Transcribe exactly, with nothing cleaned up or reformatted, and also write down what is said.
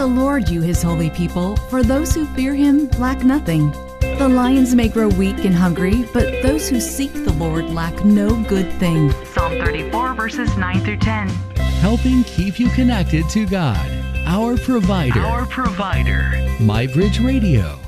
the Lord, you his holy people, for those who fear him lack nothing. The lions may grow weak and hungry, but those who seek the Lord lack no good thing. Psalm thirty-four, verses nine through ten. Helping keep you connected to God, our provider. Our provider. MyBridge Radio.